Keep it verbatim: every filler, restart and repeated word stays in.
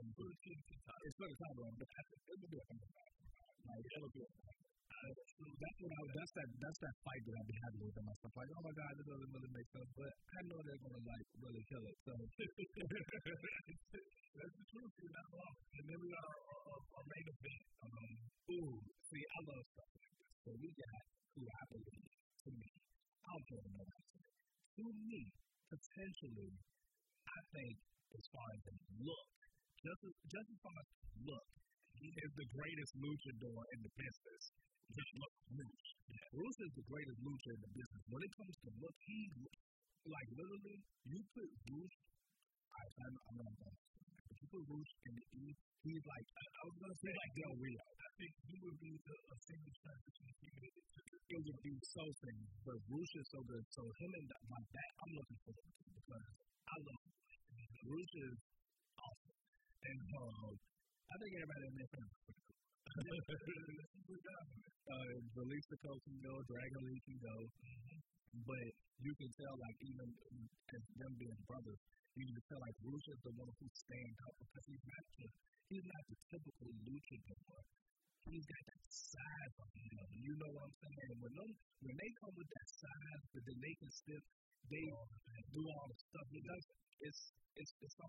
for the T N T title. It's for the title, but it would be a fun fight. Like, it would be a fun fight. That's what I, that's that that's that fight that I'd be happy with in myself. Like, oh my god, this doesn't really make sense, but I know they're gonna like really kill it. So that's the truth. You're not wrong. And then we got our, our, our main event. Um, ooh, see, I love stuff like this. So we got who I believe to me. I don't care what nobody says. To me, potentially, I think as far as the look, just as, just as far as look, he is the greatest luchador in the business. Just look, Rush. Yeah. Rush is the greatest lucha in the business. When it comes to look, he, like, literally, you put Rush, I, I'm, I'm not going to say that, but you put Rush in the E, he's like, I, I was going to say like Del Rio. I think he would be the, a single transition human. It would be so same, but Rush is so good. So him and like that, I'm looking forward to because I love Rush is awesome. And um, I think everybody in there is pretty cool. uh, release the coach can go, Dragon Lee can go, mm-hmm. but you can tell like even as them being brothers, you can tell like Rush is the one who stands up because he's not the, he's not the typical luchador. He's got that size on him. You know what I'm saying? When them, when they come with that size, but then they can still they do all the stuff. It does. It's it's it's